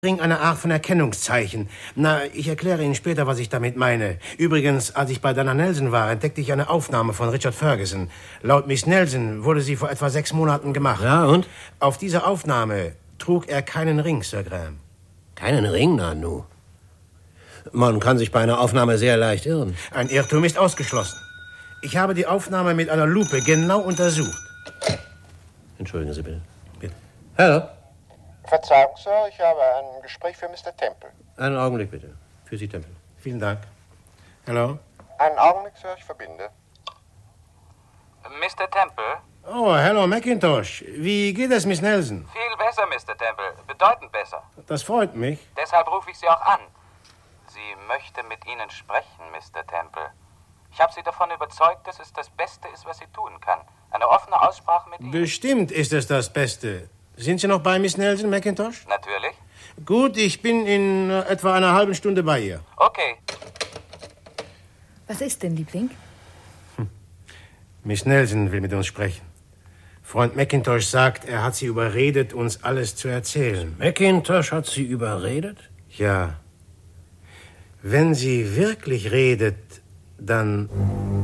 Ring eine Art von Erkennungszeichen. Na, ich erkläre Ihnen später, was ich damit meine. Übrigens, als ich bei Dana Nelson war, entdeckte ich eine Aufnahme von Richard Ferguson. Laut Miss Nelson wurde sie vor etwa 6 Monaten gemacht. Ja, und? Auf dieser Aufnahme trug er keinen Ring, Sir Graham. Keinen Ring, Nanu? Man kann sich bei einer Aufnahme sehr leicht irren. Ein Irrtum ist ausgeschlossen. Ich habe die Aufnahme mit einer Lupe genau untersucht. Entschuldigen Sie bitte. Bitte. Hallo? Verzeihung, Sir, ich habe ein Gespräch für Mr. Temple. Einen Augenblick bitte. Für Sie, Temple. Vielen Dank. Hallo? Einen Augenblick, Sir, ich verbinde. Mr. Temple? Oh, hallo, McIntosh. Wie geht es, Miss Nelson? Viel besser, Mr. Temple. Bedeutend besser. Das freut mich. Deshalb rufe ich Sie auch an. Sie möchte mit Ihnen sprechen, Mr. Temple. Ich habe Sie davon überzeugt, dass es das Beste ist, was sie tun kann. Eine offene Aussprache mit Ihnen. Bestimmt ist es das Beste. Sind Sie noch bei Miss Nelson, McIntosh? Natürlich. Gut, ich bin in etwa einer halben Stunde bei ihr. Okay. Was ist denn, Liebling? Miss Nelson will mit uns sprechen. Freund McIntosh sagt, er hat sie überredet, uns alles zu erzählen. McIntosh hat Sie überredet? Ja. Wenn sie wirklich redet, dann...